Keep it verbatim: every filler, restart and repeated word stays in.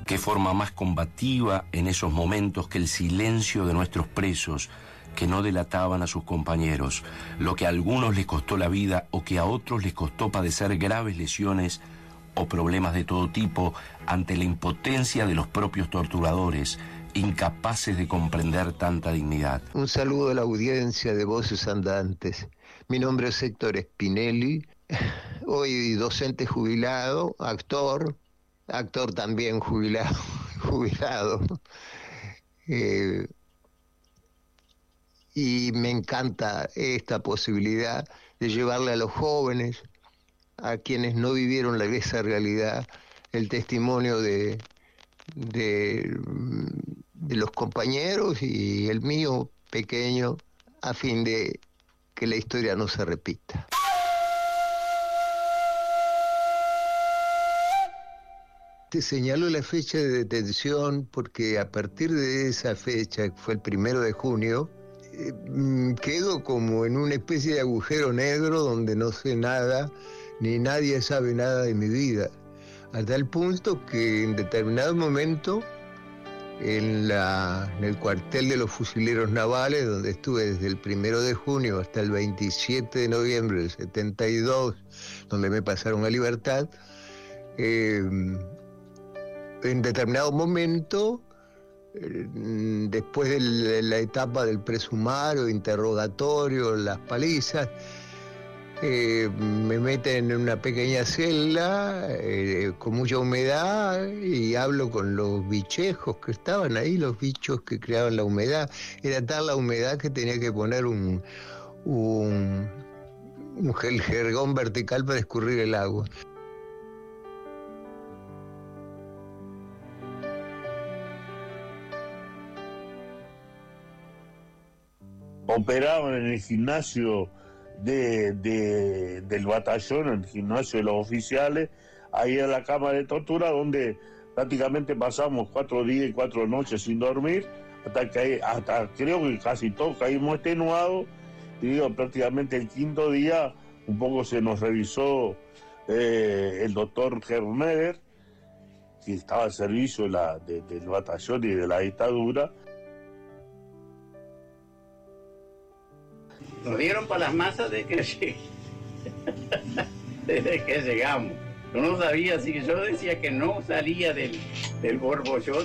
Qué forma más combativa en esos momentos que el silencio de nuestros presos, que no delataban a sus compañeros, lo que a algunos les costó la vida o que a otros les costó padecer graves lesiones o problemas de todo tipo ante la impotencia de los propios torturadores, incapaces de comprender tanta dignidad. Un saludo a la audiencia de Voces Andantes. Mi nombre es Héctor Spinelli, hoy docente jubilado, actor, actor también jubilado, jubilado. Eh, y me encanta esta posibilidad de llevarle a los jóvenes, a quienes no vivieron la, esa realidad, el testimonio de, de, de los compañeros y el mío pequeño, a fin de que la historia no se repita. Te señalo la fecha de detención porque a partir de esa fecha, que fue el primero de junio, eh, quedo como en una especie de agujero negro donde no sé nada, ni nadie sabe nada de mi vida, a tal punto que en determinado momento, en, la, en el cuartel de los fusileros navales, donde estuve desde el primero de junio hasta el veintisiete de noviembre del setenta y dos, donde me pasaron a libertad, eh, en determinado momento, eh, después de la, de la etapa del presumario, interrogatorio, las palizas, Eh, me meten en una pequeña celda eh, con mucha humedad y hablo con los bichejos que estaban ahí, los bichos que creaban la humedad. Era tal la humedad que tenía que poner un, un, un gel jergón vertical para escurrir el agua. Operaban en el gimnasio De, de, del batallón, en el gimnasio de los oficiales, ahí en la cámara de tortura, donde prácticamente pasamos cuatro días y cuatro noches sin dormir, hasta que hasta creo que casi todos caímos extenuados, y digo, prácticamente el quinto día un poco se nos revisó eh, el doctor Hermeder, que estaba al servicio de la, de, del batallón y de la dictadura. Nos dieron para las masas desde que llegué. Desde que llegamos. Yo no sabía, así que yo decía que no salía del, del borbollón.